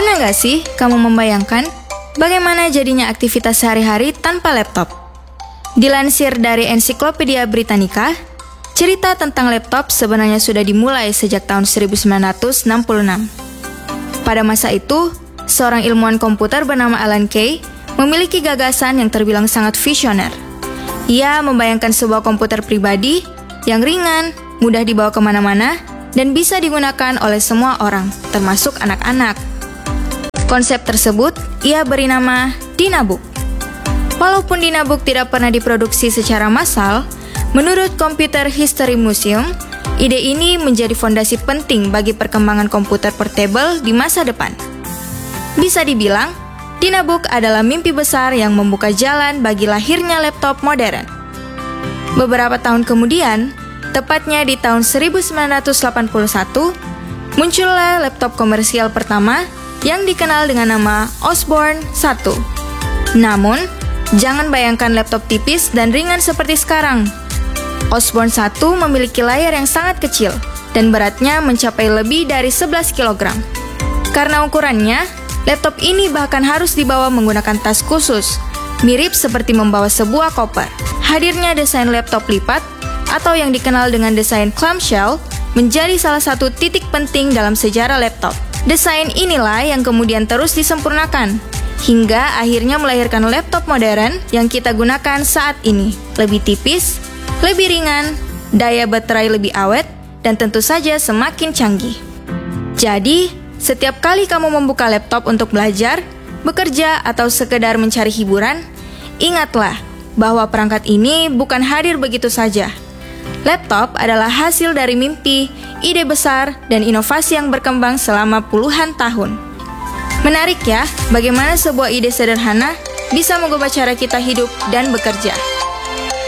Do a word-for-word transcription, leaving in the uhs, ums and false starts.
Pernah gak sih kamu membayangkan bagaimana jadinya aktivitas sehari-hari tanpa laptop? Dilansir dari Ensiklopedia Britannica, cerita tentang laptop sebenarnya sudah dimulai sejak tahun seribu sembilan ratus enam puluh enam. Pada masa itu, seorang ilmuwan komputer bernama Alan Kay memiliki gagasan yang terbilang sangat visioner. Ia membayangkan sebuah komputer pribadi yang ringan, mudah dibawa kemana-mana, dan bisa digunakan oleh semua orang, termasuk anak-anak. Konsep tersebut ia beri nama Dynabook. Walaupun Dynabook tidak pernah diproduksi secara massal, menurut Computer History Museum, ide ini menjadi fondasi penting bagi perkembangan komputer portable di masa depan. Bisa dibilang, Dynabook adalah mimpi besar yang membuka jalan bagi lahirnya laptop modern. Beberapa tahun kemudian, tepatnya di tahun seribu sembilan ratus delapan puluh satu, muncullah laptop komersial pertama yang dikenal dengan nama Osborne satu. Namun, jangan bayangkan laptop tipis dan ringan seperti sekarang. Osborne satu memiliki layar yang sangat kecil dan beratnya mencapai lebih dari sebelas kilogram. Karena ukurannya, laptop ini bahkan harus dibawa menggunakan tas khusus, mirip seperti membawa sebuah koper. Hadirnya desain laptop lipat atau yang dikenal dengan desain clamshell menjadi salah satu titik penting dalam sejarah laptop. Desain inilah yang kemudian terus disempurnakan, hingga akhirnya melahirkan laptop modern yang kita gunakan saat ini. Lebih tipis, lebih ringan, daya baterai lebih awet, dan tentu saja semakin canggih. Jadi, setiap kali kamu membuka laptop untuk belajar, bekerja, atau sekedar mencari hiburan, ingatlah bahwa perangkat ini bukan hadir begitu saja. Laptop adalah hasil dari mimpi, ide besar, dan inovasi yang berkembang selama puluhan tahun. Menarik ya, bagaimana sebuah ide sederhana bisa mengubah cara kita hidup dan bekerja.